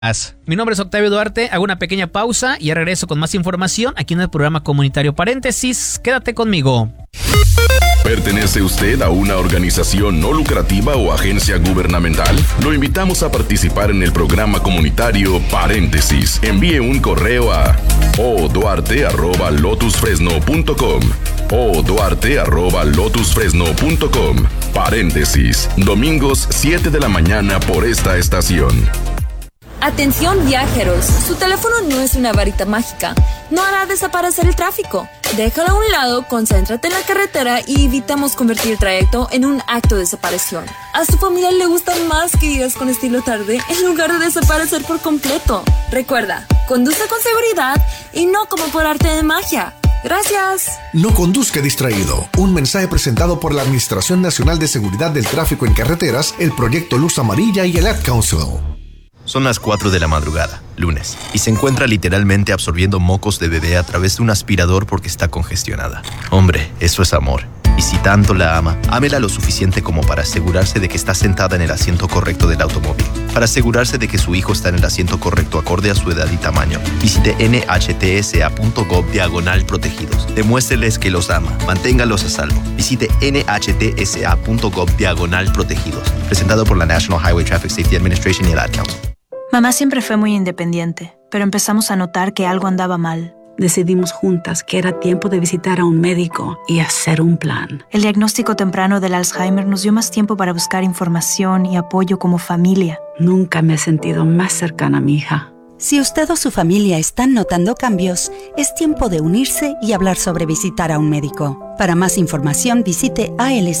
Mi nombre es Octavio Duarte, hago una pequeña pausa y ya regreso con más información aquí en el programa comunitario Paréntesis. Quédate conmigo. ¿Pertenece usted a una organización no lucrativa o agencia gubernamental? Lo invitamos a participar en el programa comunitario Paréntesis. Envíe un correo a oduarte@lotusfresno.com oduarte@lotusfresno.com. Paréntesis, domingos 7 de la mañana por esta estación. Atención viajeros, su teléfono no es una varita mágica, no hará desaparecer el tráfico. Déjalo a un lado, concéntrate en la carretera y evitamos convertir el trayecto en un acto de desaparición. A su familia le gusta más que digas con estilo tarde en lugar de desaparecer por completo. Recuerda, conduce con seguridad y no como por arte de magia. Gracias. No conduzca distraído. Un mensaje presentado por la Administración Nacional de Seguridad del Tráfico en Carreteras, el Proyecto Luz Amarilla y el Ad Council. Son las 4 de la madrugada, lunes, y se encuentra literalmente absorbiendo mocos de bebé a través de un aspirador porque está congestionada. Hombre, eso es amor. Y si tanto la ama, ámela lo suficiente como para asegurarse de que está sentada en el asiento correcto del automóvil. Para asegurarse de que su hijo está en el asiento correcto acorde a su edad y tamaño, visite nhtsa.gov/protegidos. Demuéstreles que los ama. Manténgalos a salvo. Visite nhtsa.gov/protegidos. Presentado por la National Highway Traffic Safety Administration y el Ad Council. Mamá siempre fue muy independiente, pero empezamos a notar que algo andaba mal. Decidimos juntas que era tiempo de visitar a un médico y hacer un plan. El diagnóstico temprano del Alzheimer nos dio más tiempo para buscar información y apoyo como familia. Nunca me he sentido más cercana a mi hija. Si usted o su familia están notando cambios, es tiempo de unirse y hablar sobre visitar a un médico. Para más información, visite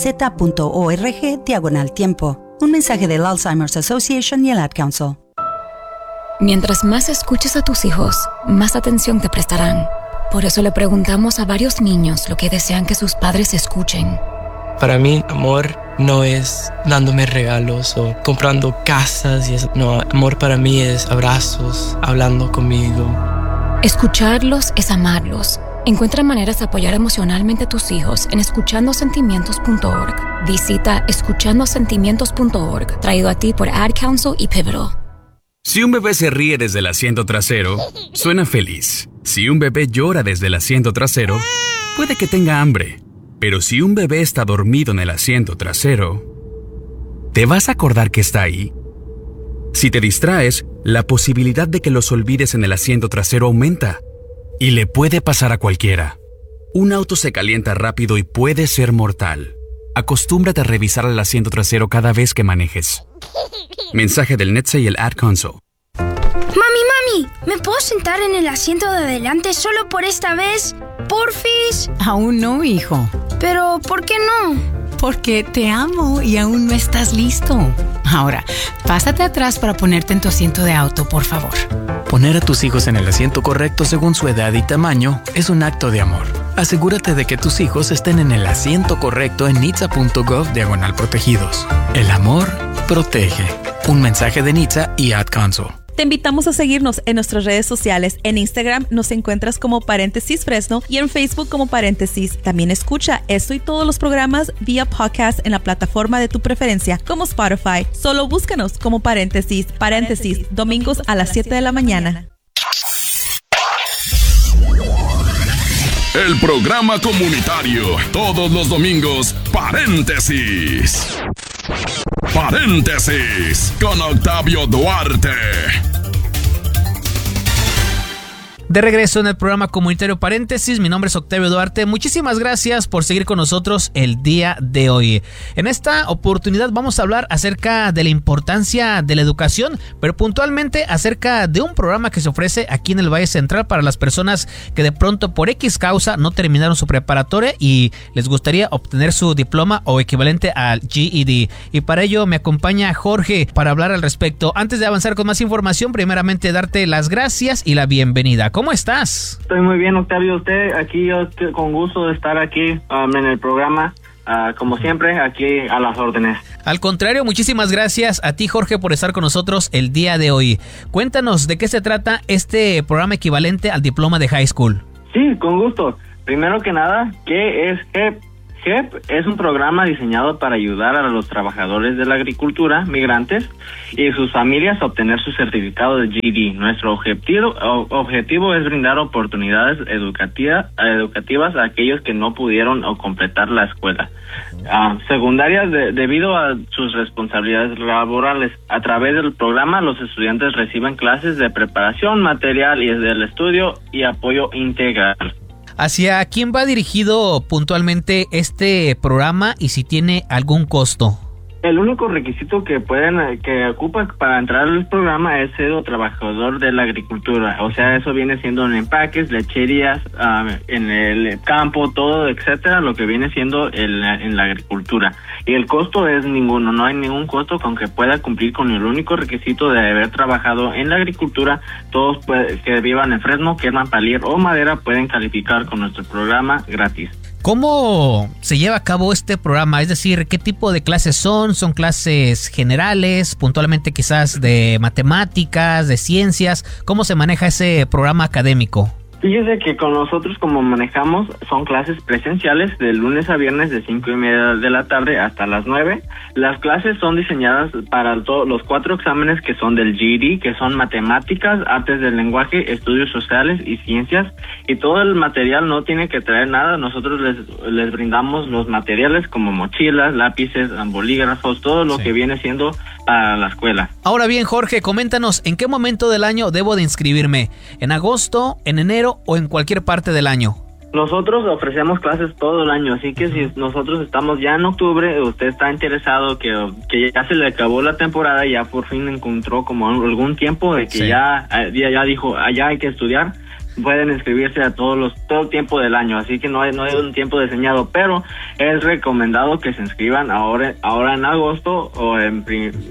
alz.org/tiempo. Un mensaje del Alzheimer's Association y el Ad Council. Mientras más escuches a tus hijos, más atención te prestarán. Por eso le preguntamos a varios niños lo que desean que sus padres escuchen. Para mí, amor no es dándome regalos o comprando casas y eso. No, amor para mí es abrazos, hablando conmigo. Escucharlos es amarlos. Encuentra maneras de apoyar emocionalmente a tus hijos en escuchandosentimientos.org. Visita escuchandosentimientos.org, traído a ti por Ad Council y Pivotal. Si un bebé se ríe desde el asiento trasero, suena feliz. Si un bebé llora desde el asiento trasero, puede que tenga hambre. Pero si un bebé está dormido en el asiento trasero, ¿te vas a acordar que está ahí? Si te distraes, la posibilidad de que los olvides en el asiento trasero aumenta. Y le puede pasar a cualquiera. Un auto se calienta rápido y puede ser mortal. Acostúmbrate a revisar el asiento trasero cada vez que manejes. Mensaje del NHTSA y el Ad Council. Mami, ¿me puedo sentar en el asiento de adelante solo por esta vez? ¿Porfis? Aún no, hijo. ¿Pero por qué no? Porque te amo y aún no estás listo. Ahora, pásate atrás para ponerte en tu asiento de auto, por favor. Poner a tus hijos en el asiento correcto según su edad y tamaño es un acto de amor. Asegúrate de que tus hijos estén en el asiento correcto en nhtsa.gov/protegidos. El amor protege. Un mensaje de NHTSA y Ad Council. Te invitamos a seguirnos en nuestras redes sociales. En Instagram nos encuentras como Paréntesis Fresno y en Facebook como Paréntesis. También escucha esto y todos los programas vía podcast en la plataforma de tu preferencia como Spotify. Solo búscanos como Paréntesis. Paréntesis, domingos a las 7 de la mañana. El programa comunitario, todos los domingos, Paréntesis. Paréntesis, con Octavio Duarte. De regreso en el programa comunitario Paréntesis, mi nombre es Octavio Duarte. Muchísimas gracias por seguir con nosotros el día de hoy. En esta oportunidad vamos a hablar acerca de la importancia de la educación, pero puntualmente acerca de un programa que se ofrece aquí en el Valle Central para las personas que de pronto por X causa no terminaron su preparatoria y les gustaría obtener su diploma o equivalente al GED. Y para ello me acompaña Jorge para hablar al respecto. Antes de avanzar con más información, primeramente darte las gracias y la bienvenida. ¿Cómo estás? Estoy muy bien, Octavio. Usted aquí, yo con gusto de estar aquí en el programa. Como siempre, aquí a las órdenes. Al contrario, muchísimas gracias a ti, Jorge, por estar con nosotros el día de hoy. Cuéntanos de qué se trata este programa equivalente al diploma de high school. Sí, con gusto. Primero que nada, ¿qué es HEP es un programa diseñado para ayudar a los trabajadores de la agricultura, migrantes y sus familias a obtener su certificado de GED. Nuestro objetivo es brindar oportunidades educativas a aquellos que no pudieron completar la escuela secundaria debido a sus responsabilidades laborales. A través del programa, los estudiantes reciben clases de preparación, material y del estudio y apoyo integral. ¿Hacia quién va dirigido puntualmente este programa y si tiene algún costo? El único requisito que ocupa para entrar al programa es ser trabajador de la agricultura. O sea, eso viene siendo en empaques, lecherías, en el campo, todo, etcétera, lo que viene siendo en la agricultura. Y el costo es ninguno, no hay ningún costo con que pueda cumplir con el único requisito de haber trabajado en la agricultura. Todos que vivan en Fresno, quieran palier o madera, pueden calificar con nuestro programa gratis. ¿Cómo se lleva a cabo este programa? Es decir, ¿qué tipo de clases son? ¿Son clases generales, puntualmente quizás de matemáticas, de ciencias? ¿Cómo se maneja ese programa académico? Fíjese que con nosotros, como manejamos, son clases presenciales de lunes a viernes de 5:30 de la tarde hasta las 9. Las clases son diseñadas para los 4 exámenes que son del GED, que son matemáticas, artes del lenguaje, estudios sociales y ciencias. Y todo el material no tiene que traer nada. Nosotros les brindamos los materiales como mochilas, lápices, bolígrafos, todo lo que viene siendo para la escuela. Ahora bien, Jorge, coméntanos, ¿en qué momento del año debo de inscribirme? ¿En agosto, en enero o en cualquier parte del año? Nosotros ofrecemos clases todo el año, así que si nosotros estamos ya en octubre, usted está interesado que ya se le acabó la temporada y ya por fin encontró como algún tiempo de que ya dijo, allá hay que estudiar, pueden inscribirse a todo el tiempo del año, así que no hay un tiempo diseñado, pero es recomendado que se inscriban ahora en agosto o en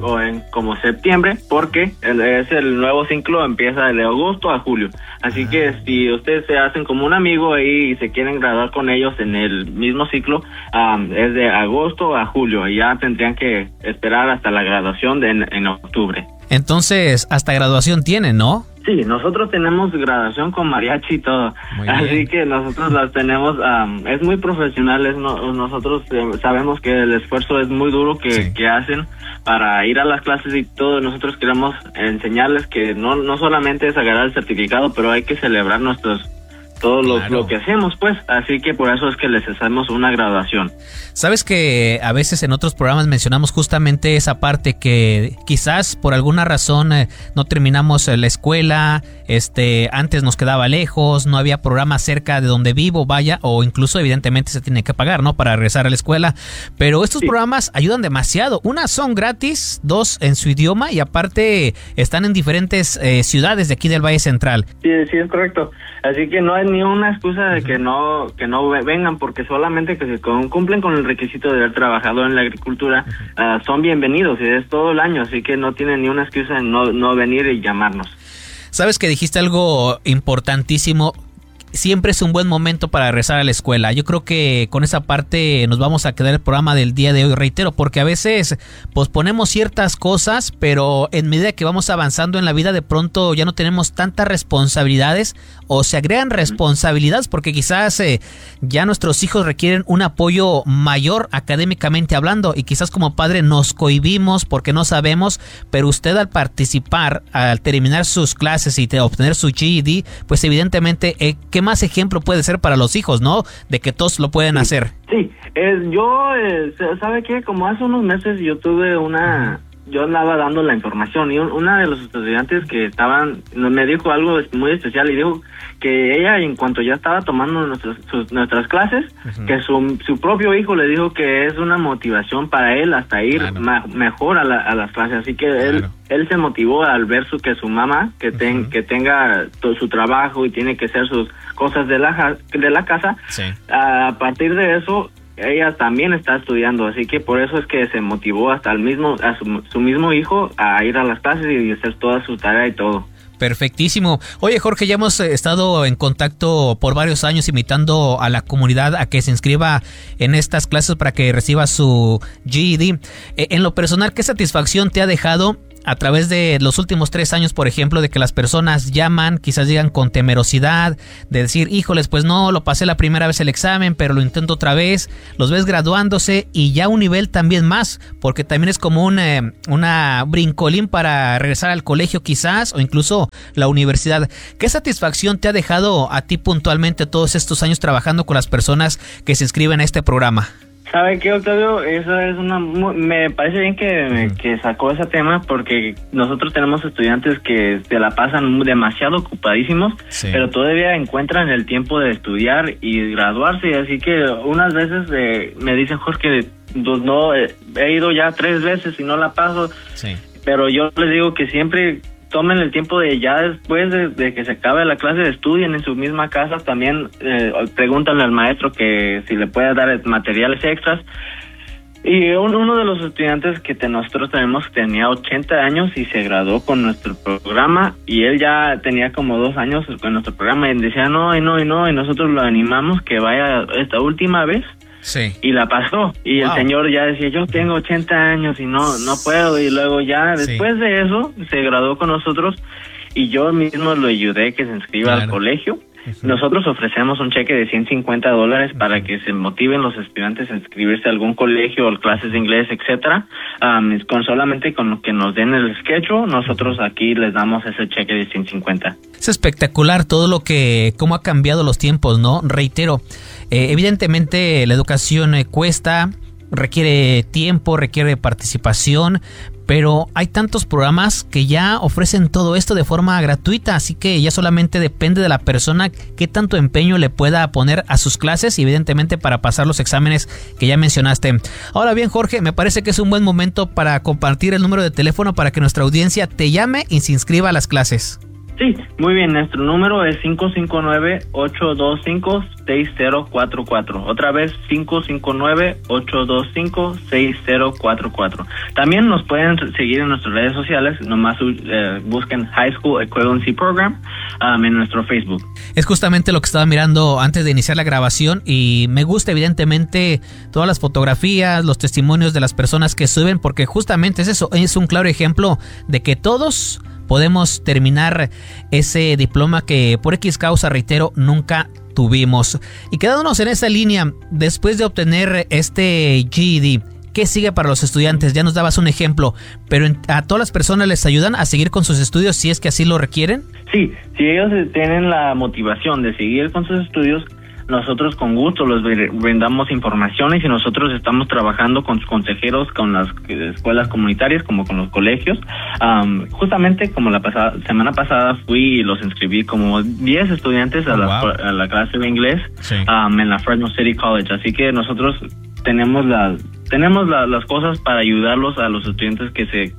como septiembre, porque es el nuevo ciclo, empieza de agosto a julio, así que si ustedes se hacen como un amigo ahí y se quieren graduar con ellos en el mismo ciclo, es de agosto a julio y ya tendrían que esperar hasta la graduación en octubre. Entonces, hasta graduación tienen, ¿no? Sí, nosotros tenemos graduación con mariachi y todo, así que nosotros las tenemos, es muy profesional, nosotros sabemos que el esfuerzo es muy duro que hacen para ir a las clases y todo. Nosotros queremos enseñarles que no solamente es agarrar el certificado, pero hay que celebrar todo lo que hacemos, pues, así que por eso es que les hacemos una graduación. Sabes que a veces en otros programas mencionamos justamente esa parte que quizás por alguna razón no terminamos la escuela, antes nos quedaba lejos, no había programa cerca de donde vivo, o incluso evidentemente se tiene que pagar, ¿no? Para regresar a la escuela, pero estos programas ayudan demasiado. Una, son gratis, 2, en su idioma y aparte están en diferentes ciudades de aquí del Valle Central. Sí, es correcto. Así que no hay ni una excusa de que no vengan, porque solamente que se cumplen con el requisito de haber trabajado en la agricultura, son bienvenidos y es todo el año, así que no tienen ni una excusa de no venir y llamarnos. Sabes que dijiste algo importantísimo. Siempre es un buen momento para regresar a la escuela. Yo creo que con esa parte nos vamos a quedar el programa del día de hoy, reitero, porque a veces posponemos ciertas cosas, pero en medida que vamos avanzando en la vida, de pronto ya no tenemos tantas responsabilidades o se agregan responsabilidades porque quizás ya nuestros hijos requieren un apoyo mayor académicamente hablando y quizás como padre nos cohibimos porque no sabemos, pero usted al participar, al terminar sus clases y obtener su GED, pues evidentemente ¿qué más ejemplo puede ser para los hijos, no? De que todos lo pueden hacer. Sí, ¿sabe qué? Como hace unos meses yo andaba dando la información y una de los estudiantes que me dijo algo muy especial y dijo que ella, en cuanto ya estaba tomando nuestras clases, que su propio hijo le dijo que es una motivación para él hasta ir mejor a las clases, así que él se motivó al ver que su mamá que tenga todo su trabajo y tiene que hacer sus cosas de la casa. A partir de eso ella también está estudiando, así que por eso es que se motivó hasta su mismo hijo a ir a las clases y hacer toda su tarea y todo. Perfectísimo. Oye, Jorge, ya hemos estado en contacto por varios años invitando a la comunidad a que se inscriba en estas clases para que reciba su GED. En lo personal, ¿qué satisfacción te ha dejado a través de los últimos 3 años, por ejemplo, de que las personas llaman, quizás llegan con temerosidad, de decir, híjoles, pues no, lo pasé la primera vez el examen, pero lo intento otra vez, los ves graduándose y ya un nivel también más, porque también es como una brincolín para regresar al colegio quizás, o incluso la universidad. ¿Qué satisfacción te ha dejado a ti puntualmente todos estos años trabajando con las personas que se inscriben a este programa? ¿Sabe qué, Octavio? Eso es me parece bien que sacó ese tema, porque nosotros tenemos estudiantes que se la pasan demasiado ocupadísimos, pero todavía encuentran el tiempo de estudiar y graduarse, así que unas veces me dicen, Jorge, no, he ido ya 3 veces y no la paso, pero yo les digo que siempre tomen el tiempo de ya después de que se acabe la clase, estudien en su misma casa, también pregúntale al maestro que si le puede dar materiales extras. Y uno de los estudiantes que nosotros tenemos tenía 80 años y se graduó con nuestro programa, y él ya tenía como 2 años con nuestro programa y decía no, y nosotros lo animamos que vaya esta última vez. Sí. Y la pasó, y el señor ya decía, yo tengo 80 años y no puedo, y luego ya después de eso se graduó con nosotros, y yo mismo lo ayudé que se inscriba al colegio. Nosotros ofrecemos un cheque de $150 para que se motiven los estudiantes a inscribirse a algún colegio o clases de inglés, etcétera. Solamente con lo que nos den el schedule, nosotros aquí les damos ese cheque de $150. Es espectacular todo cómo ha cambiado los tiempos, ¿no? Reitero, evidentemente la educación cuesta, requiere tiempo, requiere participación, pero hay tantos programas que ya ofrecen todo esto de forma gratuita, así que ya solamente depende de la persona qué tanto empeño le pueda poner a sus clases y evidentemente para pasar los exámenes que ya mencionaste. Ahora bien, Jorge, me parece que es un buen momento para compartir el número de teléfono para que nuestra audiencia te llame y se inscriba a las clases. Sí, muy bien, nuestro número es 559-825-6044. Otra vez, 559-825-6044. También nos pueden seguir en nuestras redes sociales, nomás busquen High School Equivalency Program en nuestro Facebook. Es justamente lo que estaba mirando antes de iniciar la grabación y me gusta evidentemente todas las fotografías, los testimonios de las personas que suben, porque justamente es eso, es un claro ejemplo de que todos podemos terminar ese diploma que por X causa, reitero, nunca tuvimos. Y quedándonos en esa línea, después de obtener este GED, ¿qué sigue para los estudiantes? Ya nos dabas un ejemplo, pero ¿a todas las personas les ayudan a seguir con sus estudios si es que así lo requieren? Sí, si ellos tienen la motivación de seguir con sus estudios, nosotros con gusto les brindamos informaciones y nosotros estamos trabajando con consejeros, con las escuelas comunitarias, como con los colegios. Justamente como la semana pasada fui y los inscribí como 10 estudiantes a la clase de inglés en la Fresno City College. Así que nosotros tenemos las cosas para ayudarlos a los estudiantes que se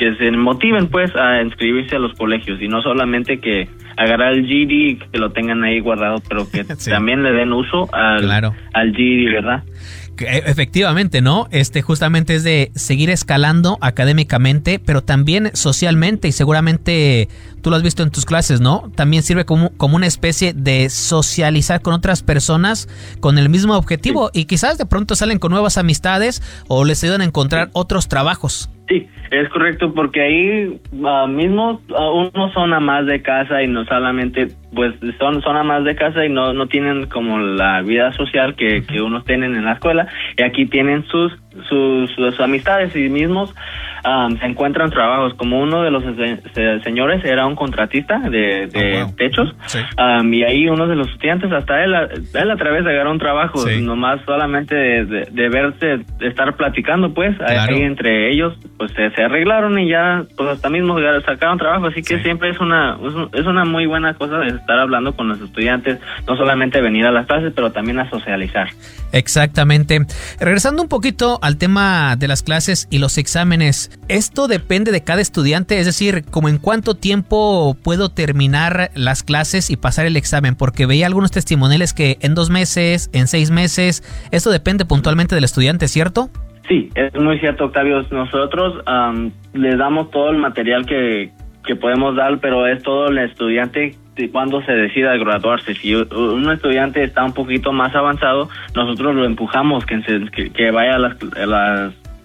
motiven pues a inscribirse a los colegios y no solamente que agarrar el GED y que lo tengan ahí guardado, pero que también le den uso al GED, ¿verdad? Efectivamente, ¿no? Justamente es de seguir escalando académicamente, pero también socialmente, y seguramente tú lo has visto en tus clases, ¿no? También sirve como una especie de socializar con otras personas con el mismo objetivo y quizás de pronto salen con nuevas amistades o les ayudan a encontrar otros trabajos. Sí, es correcto, porque ahí mismo uno son amas de casa y no solamente pues son amas de casa y no tienen como la vida social que unos tienen en la escuela, y aquí tienen sus amistades y mismos se encuentran trabajos. Como uno de los señores era un contratista de techos, y ahí uno de los estudiantes, hasta él a través de agarrar un trabajo, nomás solamente de verse, de estar platicando pues, ahí entre ellos pues se arreglaron y ya pues hasta mismo sacaron trabajo, así que siempre es una muy buena cosa de estar hablando con los estudiantes, no solamente venir a las clases, pero también a socializar. Exactamente. Regresando un poquito al tema de las clases y los exámenes, esto depende de cada estudiante, es decir, como en cuánto tiempo puedo terminar las clases y pasar el examen, porque veía algunos testimoniales que en 2 meses, en 6 meses, esto depende puntualmente del estudiante, ¿cierto? Sí, es muy cierto, Octavio. Nosotros les damos todo el material que podemos dar, pero es todo el estudiante cuando se decida graduarse. Si un estudiante está un poquito más avanzado, nosotros lo empujamos que vaya a las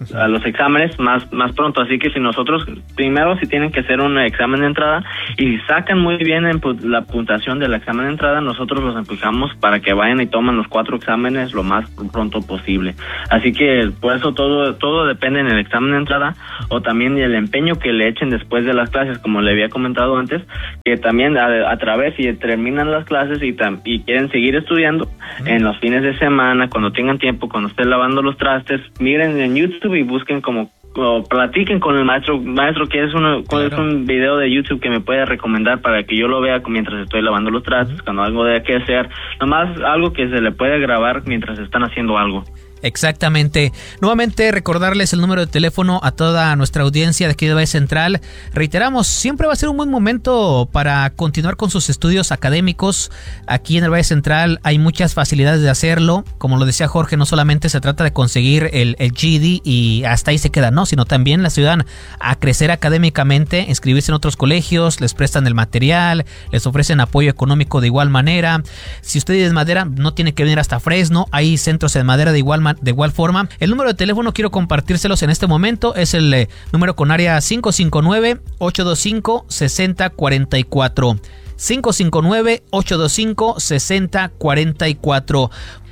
los exámenes más pronto. Así que si tienen que hacer un examen de entrada y sacan muy bien la puntuación del examen de entrada, nosotros los empujamos para que vayan y tomen los 4 exámenes lo más pronto posible. Así que por eso todo depende en el examen de entrada, o también el empeño que le echen después de las clases, como le había comentado antes, que también a través, si terminan las clases y quieren seguir estudiando, en los fines de semana, cuando tengan tiempo, cuando estén lavando los trastes, miren en YouTube y busquen o platiquen con el maestro que es un video de YouTube que me puede recomendar para que yo lo vea mientras estoy lavando los trastes, cuando algo de que hacer, nomás algo que se le puede grabar mientras están haciendo algo. Exactamente. Nuevamente recordarles el número de teléfono a toda nuestra audiencia de aquí de Valle Central. Reiteramos, siempre va a ser un buen momento para continuar con sus estudios académicos. Aquí en el Valle Central hay muchas facilidades de hacerlo. Como lo decía Jorge, no solamente se trata de conseguir el GED y hasta ahí se queda, no, sino también les ayudan a crecer académicamente, inscribirse en otros colegios, les prestan el material, les ofrecen apoyo económico de igual manera. Si usted es de Madera, no tiene que venir hasta Fresno, hay centros de Madera de igual forma. El número de teléfono quiero compartírselos en este momento, es el número con área 559-825-6044. 559-825-6044.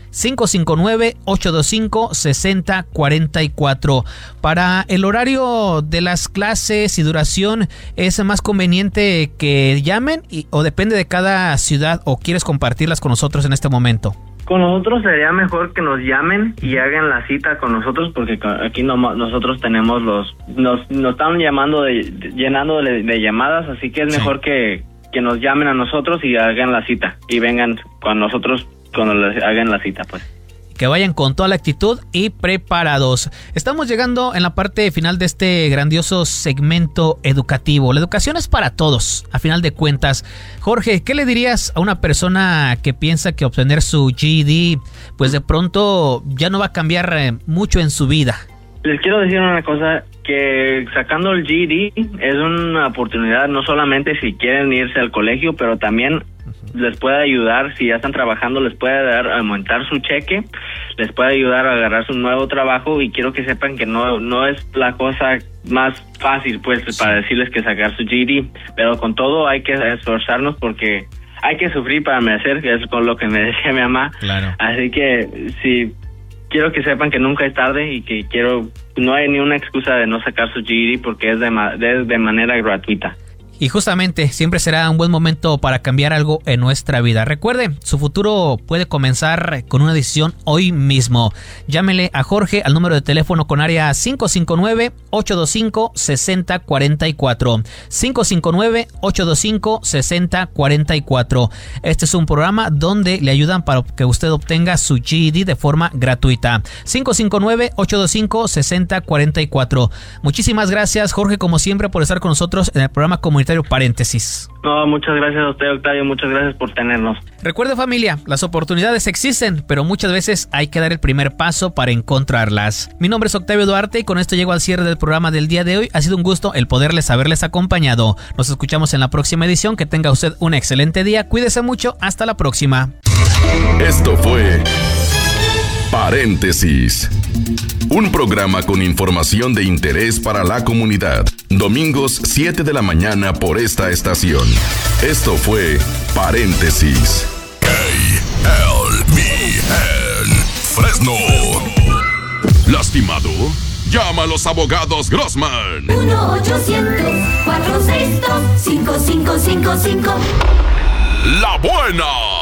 559-825-6044. Para el horario de las clases y duración, ¿es más conveniente que llamen o depende de cada ciudad, o quieres compartirlas con nosotros en este momento? Con nosotros sería mejor que nos llamen y hagan la cita con nosotros, porque aquí nosotros tenemos nos están llenando de llamadas, así que es mejor que nos llamen a nosotros y hagan la cita y vengan con nosotros cuando les hagan la cita, pues. Que vayan con toda la actitud y preparados. Estamos llegando en la parte final de este grandioso segmento educativo. La educación es para todos, a final de cuentas. Jorge, ¿qué le dirías a una persona que piensa que obtener su GED, pues de pronto ya no va a cambiar mucho en su vida? Les quiero decir una cosa, que sacando el GED es una oportunidad, no solamente si quieren irse al colegio, pero también les puede ayudar, si ya están trabajando, les puede aumentar su cheque, les puede ayudar a agarrar su nuevo trabajo, y quiero que sepan que no es la cosa más fácil, pues, para decirles que sacar su GED, pero con todo hay que esforzarnos, porque hay que sufrir para merecer, que es con lo que me decía mi mamá. Claro. Así que sí, quiero que sepan que nunca es tarde y que no hay ni una excusa de no sacar su GED, porque es de manera gratuita. Y justamente siempre será un buen momento para cambiar algo en nuestra vida. Recuerde, su futuro puede comenzar con una decisión hoy mismo. Llámele a Jorge al número de teléfono con área 559-825-6044. 559-825-6044. Este es un programa donde le ayudan para que usted obtenga su GED de forma gratuita. 559-825-6044. Muchísimas gracias, Jorge, como siempre, por estar con nosotros en el programa comunitario Paréntesis. No, muchas gracias a usted, Octavio, muchas gracias por tenernos. Recuerde, familia, las oportunidades existen, pero muchas veces hay que dar el primer paso para encontrarlas. Mi nombre es Octavio Duarte y con esto llego al cierre del programa del día de hoy. Ha sido un gusto el poderles haberles acompañado. Nos escuchamos en la próxima edición. Que tenga usted un excelente día. Cuídese mucho. Hasta la próxima. Esto fue Paréntesis, un programa con información de interés para la comunidad. Domingos 7 de la mañana por esta estación. Esto fue Paréntesis. KLBN Fresno. ¿Lastimado? Llama a los abogados Grossman. 1-800-462-5555. La buena.